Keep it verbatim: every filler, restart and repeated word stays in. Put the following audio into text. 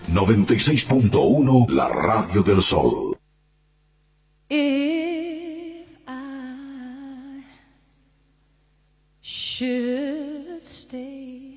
noventa y seis punto uno, la radio del sol. If I should stay,